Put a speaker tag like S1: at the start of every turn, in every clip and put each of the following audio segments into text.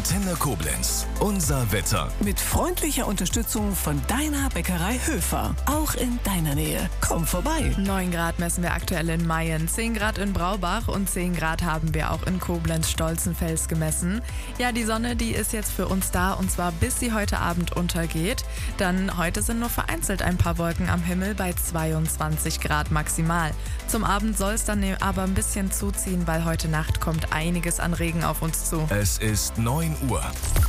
S1: Antenne Koblenz. Unser Wetter.
S2: Mit freundlicher Unterstützung von deiner Bäckerei Höfer. Auch in deiner Nähe. Komm vorbei.
S3: 9 Grad messen wir aktuell in Mayen, 10 Grad in Braubach und 10 Grad haben wir auch in Koblenz-Stolzenfels gemessen. Ja, die Sonne, die ist jetzt für uns da und zwar bis sie heute Abend untergeht. Dann heute sind nur vereinzelt ein paar Wolken am Himmel bei 22 Grad maximal. Zum Abend soll es dann aber ein bisschen zuziehen, weil heute Nacht kommt einiges an Regen auf uns zu.
S1: Es ist 9 Uhr.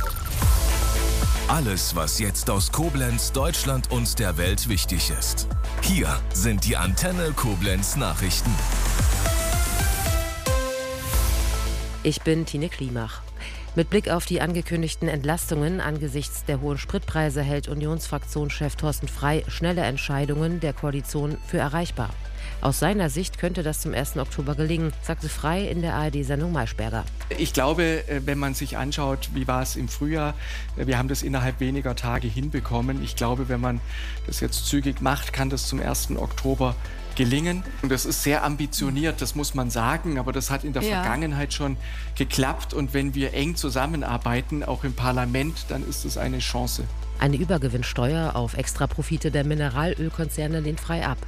S1: Alles, was jetzt aus Koblenz, Deutschland und der Welt wichtig ist. Hier sind die Antenne Koblenz Nachrichten.
S4: Ich bin Tine Klimach. Mit Blick auf die angekündigten Entlastungen angesichts der hohen Spritpreise hält Unionsfraktionschef Thorsten Frey schnelle Entscheidungen der Koalition für erreichbar. Aus seiner Sicht könnte das zum 1. Oktober gelingen, sagte Frey in der ARD-Sendung Maischberger.
S5: Ich glaube, wenn man sich anschaut, wie war es im Frühjahr, wir haben das innerhalb weniger Tage hinbekommen. Ich glaube, wenn man das jetzt zügig macht, kann das zum 1. Oktober gelingen. Und das ist sehr ambitioniert, das muss man sagen, aber das hat in der Vergangenheit schon geklappt. Und wenn wir eng zusammenarbeiten, auch im Parlament, dann ist es eine Chance.
S4: Eine Übergewinnsteuer auf Extraprofite der Mineralölkonzerne lehnt Frey ab.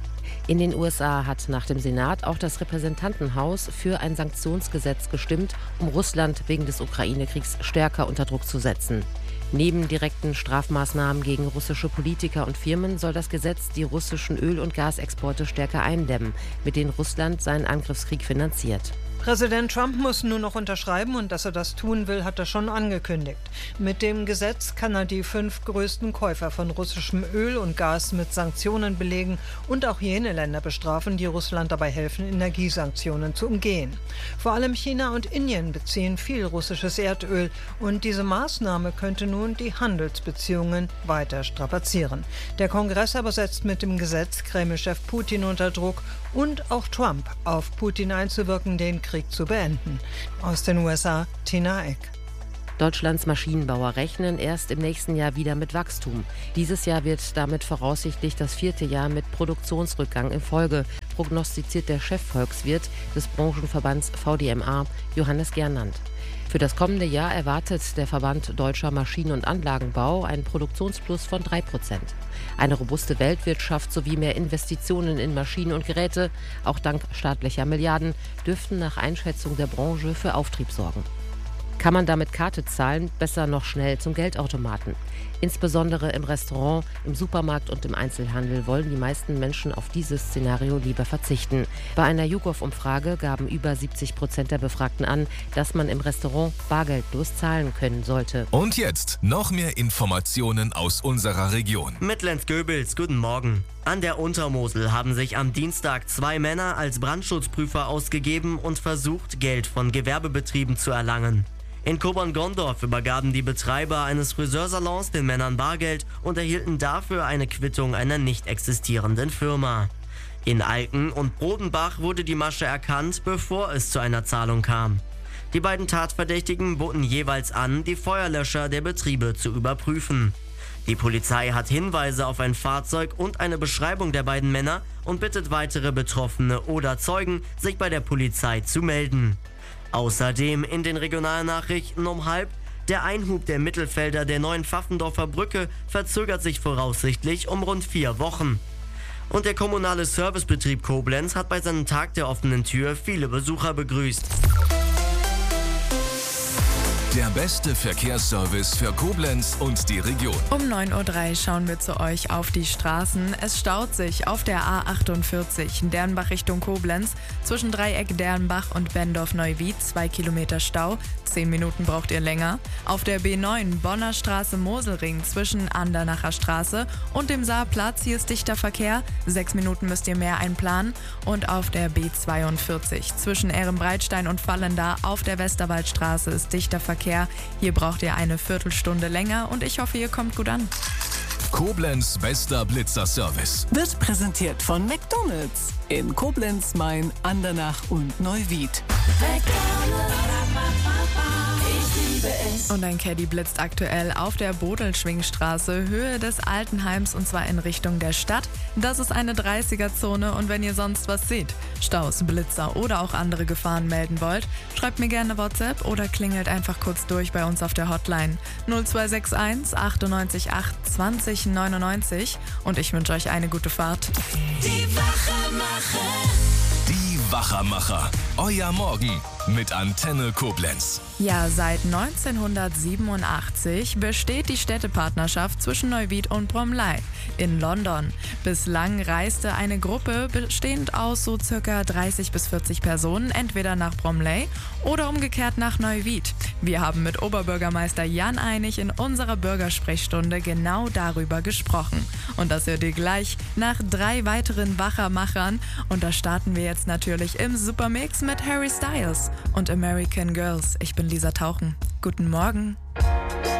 S4: In den USA hat nach dem Senat auch das Repräsentantenhaus für ein Sanktionsgesetz gestimmt, um Russland wegen des Ukraine-Kriegs stärker unter Druck zu setzen. Neben direkten Strafmaßnahmen gegen russische Politiker und Firmen soll das Gesetz die russischen Öl- und Gasexporte stärker eindämmen, mit denen Russland seinen Angriffskrieg finanziert.
S6: Präsident Trump muss nur noch unterschreiben und dass er das tun will, hat er schon angekündigt. Mit dem Gesetz kann er die 5 größten Käufer von russischem Öl und Gas mit Sanktionen belegen und auch jene Länder bestrafen, die Russland dabei helfen, Energiesanktionen zu umgehen. Vor allem China und Indien beziehen viel russisches Erdöl und diese Maßnahme könnte nun die Handelsbeziehungen weiter strapazieren. Der Kongress aber setzt mit dem Gesetz Kreml-Chef Putin unter Druck und auch Trump auf Putin einzuwirken, den Krieg zu beenden. Aus den USA, Tina Eck.
S4: Deutschlands Maschinenbauer rechnen erst im nächsten Jahr wieder mit Wachstum. Dieses Jahr wird damit voraussichtlich das 4. Jahr mit Produktionsrückgang in Folge, prognostiziert der Chefvolkswirt des Branchenverbands VDMA, Johannes Gernand. Für das kommende Jahr erwartet der Verband Deutscher Maschinen- und Anlagenbau einen Produktionsplus von 3%. Eine robuste Weltwirtschaft sowie mehr Investitionen in Maschinen und Geräte, auch dank staatlicher Milliarden, dürften nach Einschätzung der Branche für Auftrieb sorgen. Kann man damit Karte zahlen, besser noch schnell zum Geldautomaten. Insbesondere im Restaurant, im Supermarkt und im Einzelhandel wollen die meisten Menschen auf dieses Szenario lieber verzichten. Bei einer YouGov-Umfrage gaben über 70% der Befragten an, dass man im Restaurant bargeldlos zahlen können sollte.
S1: Und jetzt noch mehr Informationen aus unserer Region.
S7: Mit Lenz Goebels, guten Morgen. An der Untermosel haben sich am Dienstag 2 Männer als Brandschutzprüfer ausgegeben und versucht, Geld von Gewerbebetrieben zu erlangen. In Kobern-Gondorf übergaben die Betreiber eines Friseursalons den Männern Bargeld und erhielten dafür eine Quittung einer nicht existierenden Firma. In Alken und Brodenbach wurde die Masche erkannt, bevor es zu einer Zahlung kam. Die beiden Tatverdächtigen boten jeweils an, die Feuerlöscher der Betriebe zu überprüfen. Die Polizei hat Hinweise auf ein Fahrzeug und eine Beschreibung der beiden Männer und bittet weitere Betroffene oder Zeugen, sich bei der Polizei zu melden. Außerdem in den Regionalnachrichten um 12:30: Der Einhub der Mittelfelder der neuen Pfaffendorfer Brücke verzögert sich voraussichtlich um rund 4 Wochen. Und der kommunale Servicebetrieb Koblenz hat bei seinem Tag der offenen Tür viele Besucher begrüßt.
S1: Der beste Verkehrsservice für Koblenz und die Region.
S3: Um 9:03 Uhr schauen wir zu euch auf die Straßen. Es staut sich auf der A48 Dernbach Richtung Koblenz zwischen Dreieck Dernbach und Bendorf-Neuwied 2 Kilometer Stau. 10 Minuten braucht ihr länger. Auf der B9 Bonner Straße Moselring zwischen Andernacher Straße und dem Saarplatz, hier ist dichter Verkehr. 6 Minuten müsst ihr mehr einplanen. Und auf der B42 zwischen Ehrenbreitstein und Vallenda auf der Westerwaldstraße ist dichter Verkehr. Hier braucht ihr eine Viertelstunde länger und ich hoffe, ihr kommt gut an.
S1: Koblenz bester Blitzerservice.
S2: Wird präsentiert von McDonald's in Koblenz, Main, Andernach und Neuwied.
S8: McDonald's, ich liebe es.
S3: Und ein Caddy blitzt aktuell auf der Bodelschwingstraße, Höhe des Altenheims, und zwar in Richtung der Stadt. Das ist eine 30er-Zone und wenn ihr sonst was seht, Staus, Blitzer oder auch andere Gefahren melden wollt, schreibt mir gerne WhatsApp oder klingelt einfach kurz durch bei uns auf der Hotline 0261 98 8 20 99 und ich wünsche euch eine gute Fahrt.
S1: Die Wachermacher. Euer Morgen mit Antenne Koblenz.
S3: Ja, seit 1987 besteht die Städtepartnerschaft zwischen Neuwied und Bromley in London. Bislang reiste eine Gruppe bestehend aus so circa 30 bis 40 Personen entweder nach Bromley oder umgekehrt nach Neuwied. Wir haben mit Oberbürgermeister Jan Einig in unserer Bürgersprechstunde genau darüber gesprochen. Und das hört ihr gleich nach 3 weiteren Wachermachern. Und da starten wir jetzt natürlich im Supermix mit Harry Styles und American Girls. Ich bin Lisa Tauchen. Guten Morgen.